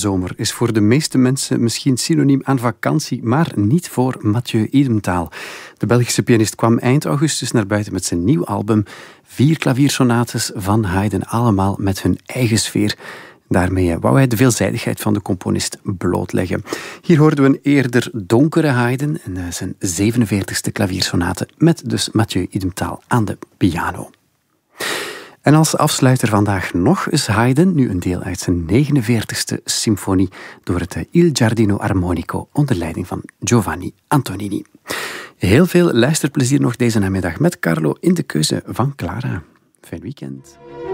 zomer is voor de meeste mensen misschien synoniem aan vakantie, maar niet voor Mathieu Idemtaal. De Belgische pianist kwam eind augustus naar buiten met zijn nieuw album. 4 klaviersonates van Haydn, allemaal met hun eigen sfeer. Daarmee wou hij de veelzijdigheid van de componist blootleggen. Hier hoorden we een eerder donkere Haydn, zijn 47e klaviersonate, met dus Mathieu Idemtaal aan de piano. En als afsluiter vandaag nog eens Haydn, nu een deel uit zijn 49e symfonie, door het Il Giardino Armonico onder leiding van Giovanni Antonini. Heel veel luisterplezier nog deze namiddag met Carlo in de keuze van Clara. Fijn weekend.